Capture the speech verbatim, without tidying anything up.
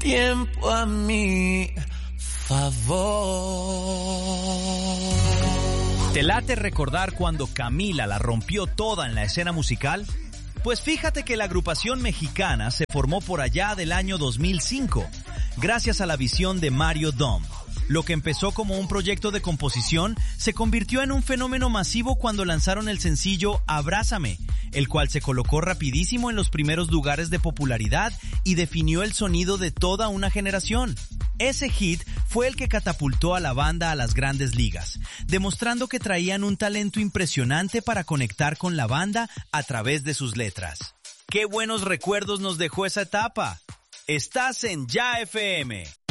tiempo a mi favor. ¿Te late recordar cuando Camila la rompió toda en la escena musical? Pues fíjate que la agrupación mexicana se formó por allá del año dos mil cinco, gracias a la visión de Mario Dom. Lo que empezó como un proyecto de composición se convirtió en un fenómeno masivo cuando lanzaron el sencillo Abrázame, el cual se colocó rapidísimo en los primeros lugares de popularidad y definió el sonido de toda una generación. Ese hit fue el que catapultó a la banda a las grandes ligas, demostrando que traían un talento impresionante para conectar con la banda a través de sus letras. ¡Qué buenos recuerdos nos dejó esa etapa! Estás en Ya F M.